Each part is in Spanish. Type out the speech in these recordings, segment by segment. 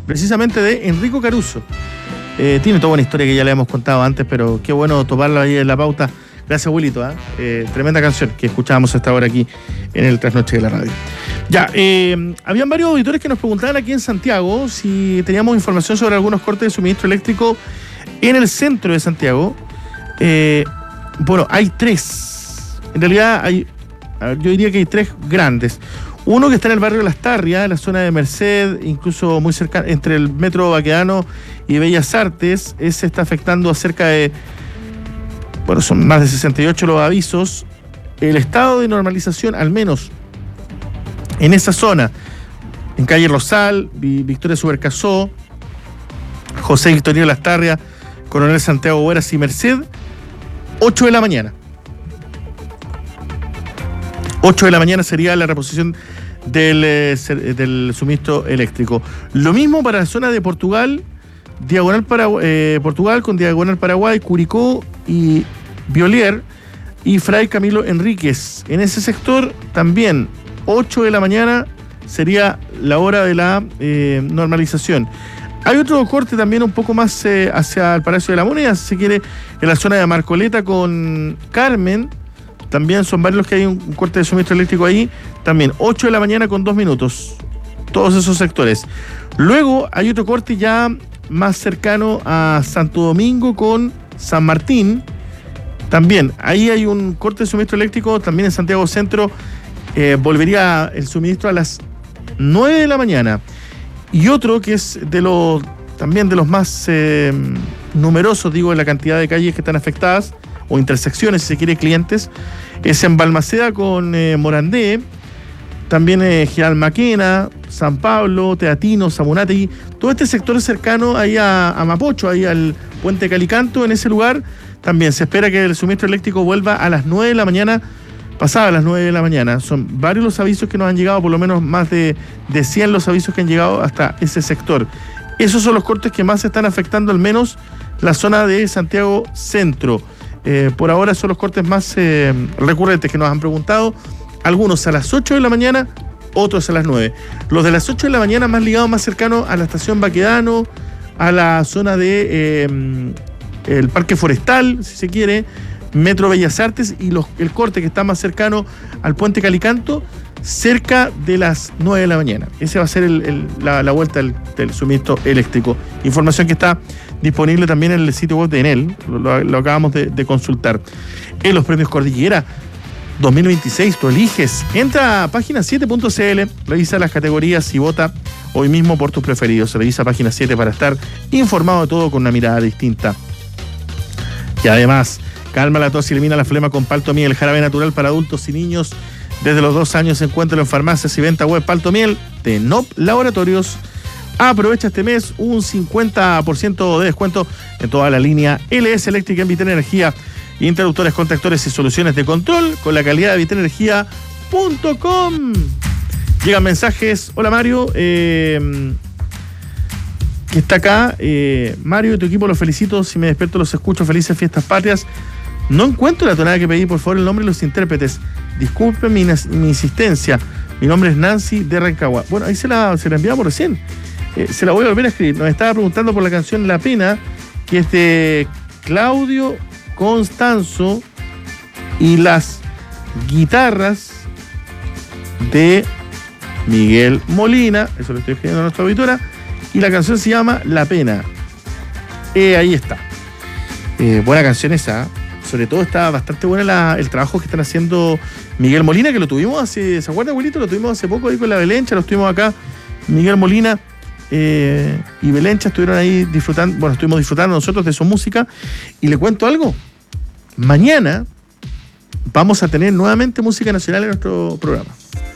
precisamente de Enrico Caruso. Tiene toda una historia que ya le hemos contado antes, pero qué bueno toparla ahí en la pauta. Gracias, Wilito. Tremenda canción que escuchábamos hasta ahora aquí en el Trasnoche de la Radio. Ya, habían varios auditores que nos preguntaban aquí en Santiago si teníamos información sobre algunos cortes de suministro eléctrico en el centro de Santiago. Bueno, hay 3. En realidad yo diría que hay 3 grandes. Uno que está en el barrio de Las Tarrias, en la zona de Merced, incluso muy cerca, entre el Metro Baquedano y Bellas Artes. Ese está afectando a cerca de, bueno, son más de 68 los avisos. El estado de normalización, al menos en esa zona, en calle Rosal, Victoria Subercasó, José Victorino Las Tarrias, Coronel Santiago Hueras y Merced, 8 de la mañana. 8 de la mañana sería la reposición del suministro eléctrico. Lo mismo para la zona de Portugal, Portugal con diagonal Paraguay, Curicó y Violier y Fray Camilo Enríquez. En ese sector también 8 de la mañana sería la hora de la normalización. Hay otro corte también un poco más hacia el Palacio de la Moneda, si se quiere, en la zona de Marcoleta con Carmen. También son varios los que hay un corte de suministro eléctrico ahí. También 8 de la mañana con 2 minutos. Todos esos sectores. Luego hay otro corte ya más cercano a Santo Domingo con San Martín. También ahí hay un corte de suministro eléctrico. También en Santiago Centro volvería el suministro a las 9 de la mañana. Y otro que es también de los más numerosos, digo, en la cantidad de calles que están afectadas, o intersecciones, si se quiere, clientes, es en Balmaceda con Morandé, también General Maquena, San Pablo, Teatino, Zamunategui, todo este sector cercano ahí a Mapocho, ahí al Puente Calicanto. En ese lugar también se espera que el suministro eléctrico vuelva a las 9 de la mañana, pasada las 9 de la mañana. Son varios los avisos que nos han llegado, por lo menos más de 100 los avisos que han llegado hasta ese sector. Esos son los cortes que más están afectando al menos la zona de Santiago Centro. Por ahora son los cortes más recurrentes que nos han preguntado. Algunos a las 8 de la mañana, otros a las 9. Los de las 8 de la mañana más ligados, más cercanos a la estación Baquedano, a la zona de el Parque Forestal, si se quiere, Metro Bellas Artes, y el corte que está más cercano al Puente Calicanto, cerca de las 9 de la mañana. Ese va a ser la vuelta del suministro eléctrico. Información que está disponible también en el sitio web de Enel, lo acabamos de consultar. En los premios Cordillera 2026, tú eliges. Entra a página 7.cl, revisa las categorías y vota hoy mismo por tus preferidos. Revisa página 7 para estar informado de todo con una mirada distinta. Y además, calma la tos y elimina la flema con Paltomiel, el jarabe natural para adultos y niños. Desde los 2 años se encuentra en farmacias y venta web. Paltomiel de NOP Laboratorios. Aprovecha este mes un 50% de descuento en toda la línea LS Eléctrica en Vitenergia. Interruptores, contactores y soluciones de control con la calidad de vitenergia.com. Llegan mensajes. Hola, Mario, que está acá. Mario, tu equipo, los felicito. Si me despierto los escucho. Felices fiestas patrias. No encuentro la tonada que pedí. Por favor, el nombre de los intérpretes. Disculpen mi insistencia. Mi nombre es Nancy de Rancagua. Bueno, ahí se la enviamos recién. Se la voy a volver a escribir. Nos estaba preguntando por la canción La Pena, que es de Claudio Constanzo y las guitarras de Miguel Molina. Eso lo estoy escribiendo a nuestra auditora. Y la canción se llama La Pena. Ahí está. Buena canción esa. Sobre todo está bastante buena el trabajo que están haciendo Miguel Molina, que lo tuvimos hace, ¿se acuerda, abuelito? Lo tuvimos hace poco ahí con la Belencha, lo estuvimos acá, Miguel Molina y Belencha estuvieron ahí disfrutando, bueno, estuvimos disfrutando nosotros de su música. Y le cuento algo, mañana vamos a tener nuevamente música nacional en nuestro programa.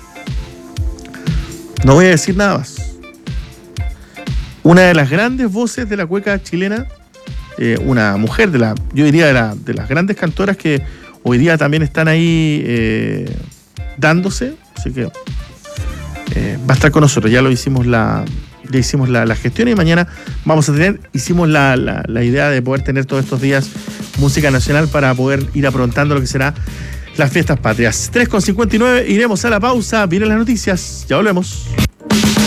No voy a decir nada más. Una de las grandes voces de la cueca chilena, una mujer yo diría de las grandes cantoras que hoy día también están ahí dándose, así que va a estar con nosotros. Ya hicimos la gestión y mañana hicimos la idea de poder tener todos estos días música nacional para poder ir aprontando lo que será las fiestas patrias. 3:59, iremos a la pausa, vienen las noticias, ya volvemos.